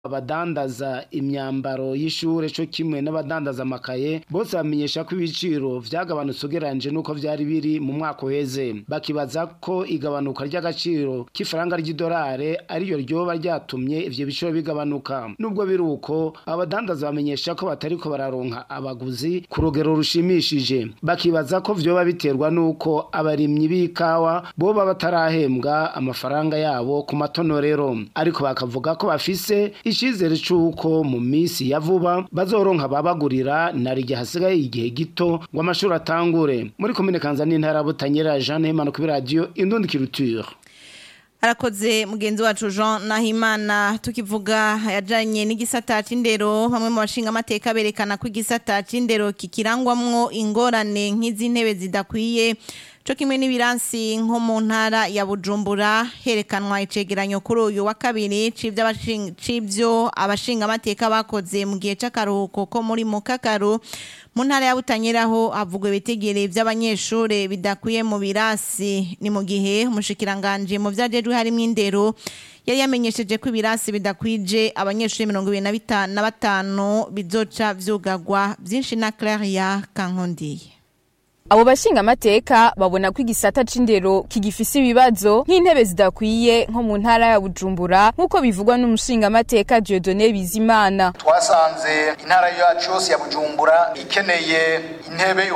abadandaza imyambaro y'ishure cyo kimwe n'abadandaza amakaye bose bamenyesha ko ibiciro vyagabanutse ugereranyije nuko vyari biri mu mwaka uheze, bakibaza ko igabanuka ry'agaciro k'ifaranga ry'idolare ariyo ryoba ryatumye ivyo biciro bigabanuka. Nubwo biruko abadandaza bamenyesha ko batariko bararonka abaguzi ku rugero rushimishije, bakibaza ko vyoba biterwa nuko abarimyi b'ikawa boba batarahembwa amafaranga yabo ku matonorero, ariko bakavuga ko bafise icizere c'uko mu misi ya vuba bazoronka babagurira narige hasigaye igihe gito ngo amashuri atangure. Muri komine Kanza n'intara Butanyerera, Jean Nahimana ku radio Indundi Culture. Arakoze mugenzi wacu Jean Nahimana. Tukivuga yajanye n'igisata c'indero, bamwe mu bashinga amateka berekana ko igisata c'indero kikirangwamwo ingorane nk'izi ntebe zidakwiye co kimwe n'ibiransi nko mu ntara ya Bujumbura. Herekanwa icegeranyo kuri uyu wa kabiri c'ivyo abashinga amateka bakoze mu gihe c'akaruhuko ko muri Mukakaru mu ntara ya Butanyeraho. Havugwa ibitegere vy'abanyeshure bidakwiye mu birasi, ni mu gihe umushikiranganje mu vyajejwe harimwo indero yari yamenyesheje ko ibirasi bidakwije abanyeshure 25 bizoca vyugagwa. Vyinshi na Claria Kankondiye. Abo bashinga amateka babona ko igisata c'indero kigifise ibibazo nk'intebe zidakwiye nko mu ntara ya Bujumbura nk'uko bivugwa n'umushinga amateka Dieudonné Bizimana. Twasanze intara yacu yose ya Bujumbura ikeneye intebe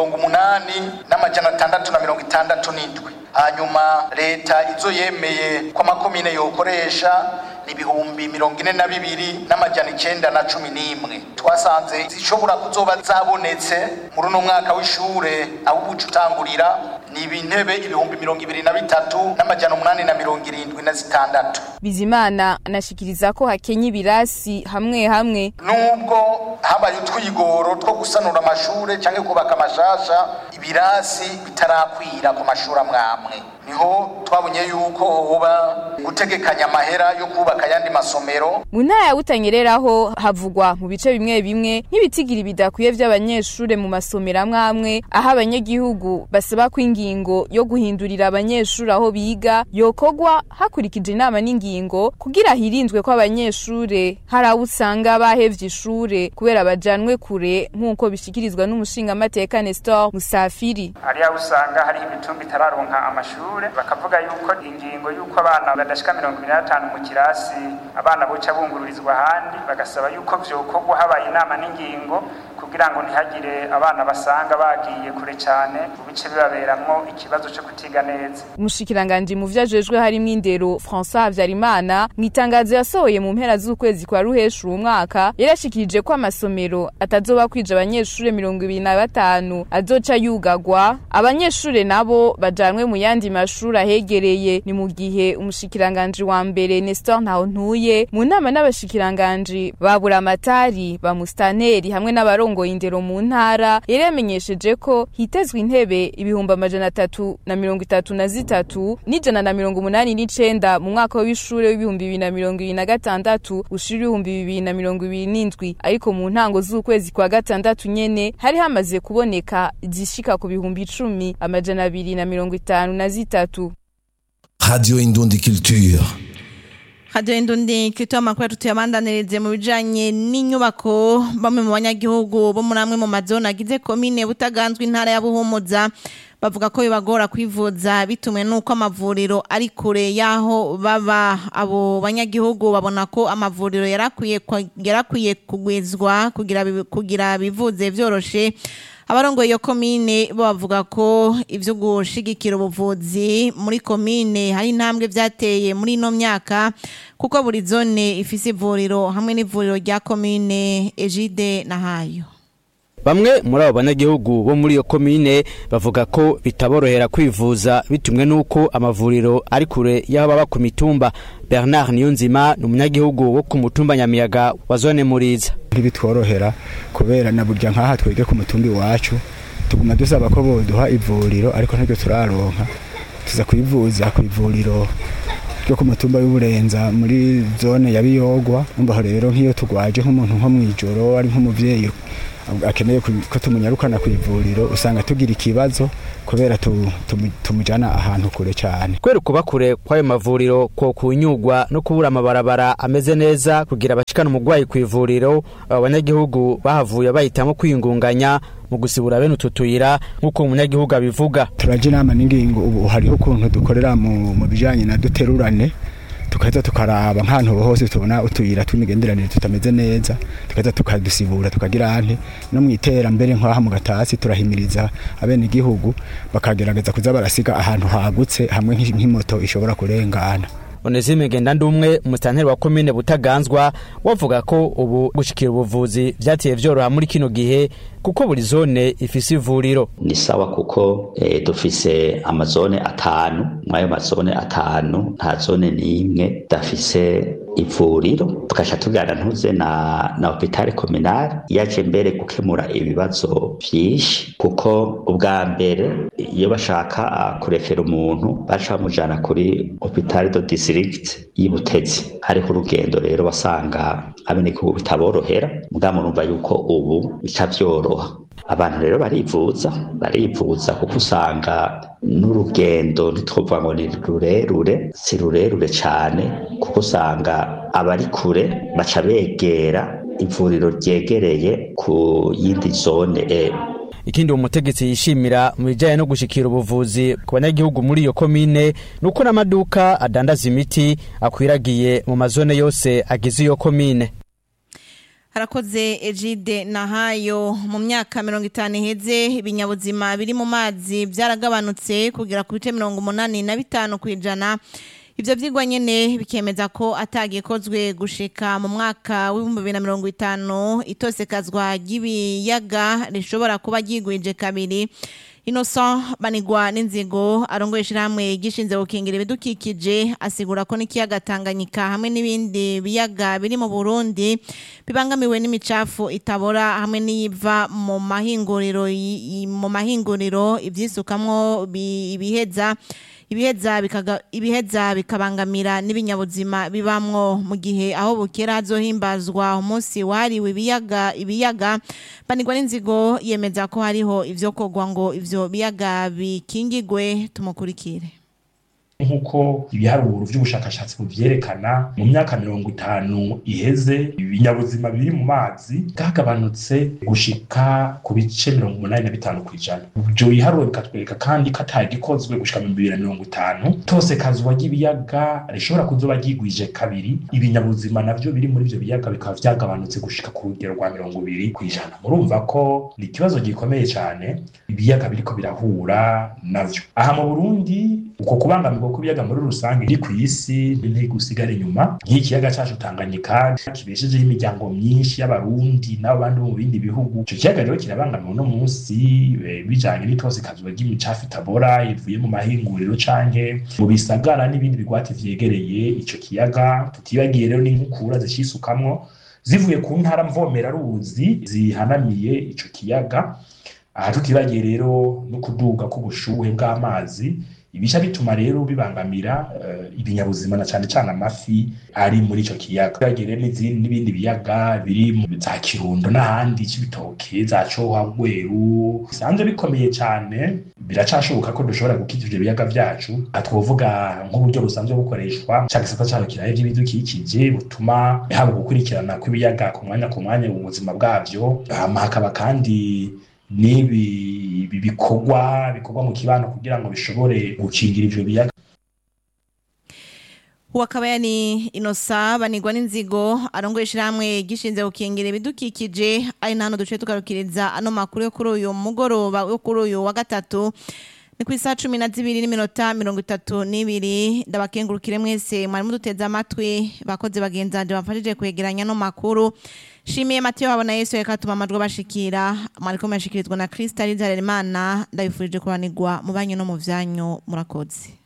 80,667. Hanyuma leta izo yemeye kwa makomine yokoresha ni 42,911. Twasanze zishobora kuzoba zabonetse muri no mwaka w'ishure aho ubucutangurira ni ibintebe 23,876. Bizimana anashikiriza ko hakenye ibirasi hamwe hamwe. Nubwo habaye utwigoro two gusanura amashure canke kubaka amashasha, ibirasi bitarakwira ku mashuri amwamwe, niho twabonye yuko hoba gutegekanya amahera yo kubaka yandi masomero. Mu ntara ya Butanyereraho havugwa mu bice bimwe bimwe nk'ibitigira bidakwiye vy'abanyeshure mu masomero amwamwe, aho abanyagihugu basaba ko ingingo yo guhindurira abanyeshure aho biga yokogwa hakurikije inama n'ingingo kugira hirindwe ko abanyeshure hari aho usanga bahevye ishure kubera bajanwe kure nk'uko bishikirizwa n'umushinga amateka Nestor Musafiri. Ari aho usanga hari imitumba itararonka amashuri, bakavuga yuko ingingo yuko abana badashika 25 mu kirasi abana boca bungururizwa handi, bagasaba yuko vyokogwa habaye inama n'ingingo kugira ngo ntihagire abana basanga bagiye kure cyane ubice bibaberamwo ikibazo cyo kutiga neza. Umushikiranganje mu vyajejwe harimo indero François Havyarimana mwitangazo yasohoye mu mpera z'ukwezi kwa Ruheshu umwaka yarashikirije ko amasomero atazoba kwije abanyeshure 25 azoca yugagwa, abanyeshure nabo bajanwe mu yandi mashuri ahegereye. Ni mu gihe umushikiranganje wa mbere Nestor Ntahontuye mu nama n'abashikiranganje babura amatari ba mustaneri hamwe n'abarongoye indero mu ntara yari yamenyesheje ko hitezwe intebe 333 n'ijana mu mwaka w'ishure w'2026 ushira 2027, ariko mu ntango z'ukwezi kwa gatandatu nyene hari hamaze kuboneka zishika ku 10,253. Radio Indundi Culture. Radio Indundi Culture makuru tuyabandanirize mu bijanye n'inyubako. Bamwe mu banyagihugu bo muri amwe mu mazone agize komine Butaganzwe intara ya Buhumuza bavuga ko bibagora kwivuza bitumwe nuko amavuriro ari kure yaho baba. Abo banyagihugu babona ko amavuriro yarakwiye kugwizwa kugira bivuze vyoroshe. Abarongoye iyo komine bo bavuga ko ivyo gushigikira ubuvuzi muri komine hari intambwe vyateye muri no myaka, kuko buri zone ifise ivuriro hamwe n'ivuriro rya komine. Egide Nahayo. Bamwe muri abo banyagihugu bo muri iyo komine bavuga ko bitaborohera kwivuza bitumwe nuko amavuriro ari kure y'aho baba ku mitumba. Bernard Niyonzima ni umunyagihugu wo ku mutumba Nyamiyaga wa zone Muriza. Ntibitworohera kubera na burya nkaha twege ku mutumbi wacu tuguma dusaba ko boduha ivuriro, ariko ntacyo turaronka. Tuza kwivuza ku ivuriro ryo ku mutumba y'Uburenza muri zone ya Biyogwa. Umva rero nk'iyo tugwaje nk'umuntu nko mwijoro ari nk'umuvyeyi akeneye ko tumunyarukana ku ivuriro usanga tugira ikibazo kubera tumujana ahantu kure cyane. Kwera kuba kure kwayo mavuriro ko kunyugwa no kubura amabarabara ameze neza kugira abashikana umugwayi ku ivuriro, abanyagihugu bahavuye bahitamo kwingunganya mu gusibura bene ututuyira nkuko umunyagihugu abivuga. Turaje inama n'ingingo ubu hariho ukuntu dukorera mu bijanye na duterurane, tukaza tukaraba nk'ahantu hose tubona utuyira tw'imigenderanire tutameze neza, tukaza tukadusibura tukagira ante no mu iterambere nk'aha mu Gatasi turahimiriza abene igihugu bakagerageza kuza barasiga ahantu hagutse hamwe nk'imoto ishobora kurengana. Onesime Gendandumwe umustanteri wa commune Butaganzwa wavuga ko ubu gushikira ubuvuzi vyatiye vyoroha muri kino gihe kuko buri zone ifise ivuriro. Ni sawa kuko dufise amazone 5, mwayo mazone 5 nta zone n'imwe dafise ivuriro, tukasha tugana ntuze na hôpital communal yaje mbere gukemura ibibazo byinshi kuko ubwa mbere iyo bashaka kurefera umuntu baca bamujana kuri hôpital de district y'Ibutezi, ariko urugendo rero basanga abeneko bitaborohera, mugabo numva yuko ubu bicavyoroha. Abantu rero barivuza kuko usanga n'urugendo ntitwovuga ngo ni rurerure, si rurerure cyane kuko usanga abari kure baca begera ivuriro ryegereye ku yindi zone. Ikindi umutegetsi yishimira mu bijanye no gushikira ubuvuzi ku banyagihugu muri iyo komine nuko n'amaduka adandaza imiti akwiragiye mu mazone yose agize iyo komine. Harakoze Egide Nahayo. Mu myaka 50 iheze ibinyabuzima biri mu mazi byaragabanutse kugera ku bice 85 kwijana. Ivyo vyigwa nyene bikemeza ko atagikozwe gushika mu mwaka w'2050 itosekazwa ry'ibiyaga rishobora kuba gigwije kabiri. Innocent Banigwa n'inzigo arongoye ishiramwe gishinze gukingira ibidukikije asigura ko n'ikiyaga Tanganyika hamwe n'ibindi biyaga biri mu Burundi bibangamiwe n'imicafu itabora hamwe n'iyiva mu mahinguriro ivyisukamwo ibiheza bikabangamira n'ibinyabuzima bibamwo. Mu gihe aho bukera hazohimbazwa umunsi wahariwe ibiyaga Banigwa n'inzigo yemeza ko hariho ivyo kogwa ngo ivyo biyaga bikingigwe. Tumukurikire. Nkuko ibiharuro by'ubushakashatsi buvyerekana mu myaka 50 iheze ibinyabuzima biri mu mazi bwagabanutse gushika ku bice 85 kwijana. Ibyo biharuro bikatwereka kandi katagikozwe gushika mu 2050 tose kazwa ry'ibiyaga rishobora kuzoba gigwije kabiri, ibinyabuzima navyo biri muri ivyo biyaga bikaba vyagabanutse gushika ku rugero rwa 20 kwijana. Murumva ko ni ikibazo gikomeye cyane ibiyaga biriko birahura navyo. Aha mu Burundi uko kubangamirwa kubiyaga muri rusange iri ku isi ntigusigara inyuma. Nk'ikiyaga cyacu Tanganyika kibeshejeho imiryango myinshi y'abarundi n'abandi mu bindi bihugu. Ico kiyaga rero kirabangamiwe no munsi bijanye n'itose kazwa ry'imicafu itabora ivuye mu mahinguriro canke mu bisagara n'ibindi bigwati vyegereye ico kiyaga. Tutibagiye rero n'inkukura zishisukamwo zivuye ku ntara mvomera ruzi zihanamiye ico kiyaga. Aha tutibagiye rero no kuduga k'ubushuhe bw'amazi ibisha bituma rero bibangamira ibinyabuzima na cyane cyane amafi ari muri ico kiyaga. Bagere n'ibindi biyaga biri mu za Kirundo n'ahandi c'ibitoke za Coha Gweru bisanzwe bikomeye cyane. Biracashoboka ko dushobora gukitije ibiyaga vyacu. Atwovuga nk'uburyo busanzwe bukoreshwa cyangwa cyane kiraye by'ibidukikije butuma haba gukurikirana kw'ibiyaga ku mwanya ubuzima bwavyo. Hakaba kandi nibi bikorwa mu kibano kugira ngo bishobore gukingira ivyo biyaga. Uwakabaya ni Innocent Banigwa n'inzigo arongoye ishiramwe gishinze gukingira ibidukikije. Ari nano duce tugarukiriza ano makuru yo kuri uyu mugoroba yo kuri uyu wa gatatu. Ni kwisa 12:32 ndabakengurukire mwese mwari muduteza amatwi bakoze bagenzanje bafashije kwegeranya no makuru. Shimiye Mathieu habona Yesu yakatuma amajwi bashikira mwariko mashikirizwa na Krista Rizaremana. Ndabifurije kubanirwa mu banyu no mu vyanyu. Murakoze.